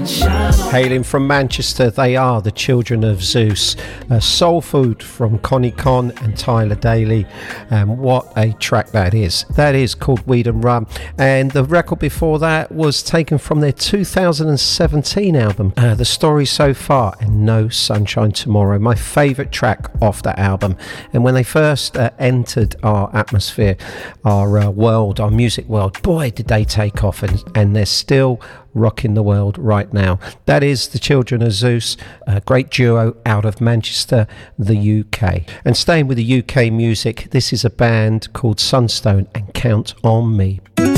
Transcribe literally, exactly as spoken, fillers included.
Hailing from Manchester, they are the Children of Zeus. Uh, Soul Food from Connie Con and Tyler Daly. And um, what a track that is. That is called Weed and Rum. And the record before that was taken from their two thousand seventeen album, uh, The Story So Far and No Sunshine Tomorrow. My favourite track off that album. And when they first uh, entered our atmosphere, our uh, world, our music world, boy, did they take off. And, and they're still rocking the world right now. That is the Children of Zeus, a great duo out of Manchester, the U K. And staying with the U K music, this is a band called Sunstone and Count on Me.